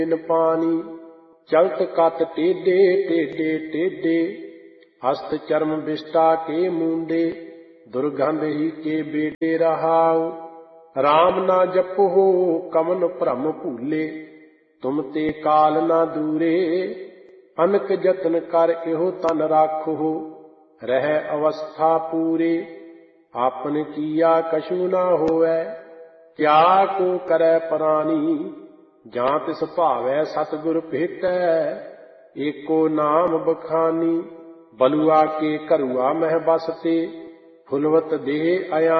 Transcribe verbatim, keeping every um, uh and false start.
बिन पानी। चलत कत टेढ़े टेढ़े टेढ़े, हस्त चर्म विष्टा के मुंडे। दुर्गंध ही के बेटे रहाओ, राम ना जपो कमन भ्रम भूले। तुम ते काल ना दूरे, अनक जतन कर इहो तन राखो। रह अवस्था पूरे, आपन किया कछु ना होवै। क्या को करे प्राणी, जां तिस भावै सतगुर भेटै। एको नाम बखानी, बलुआ के घरुआ मह बसते। फुलवत देह अया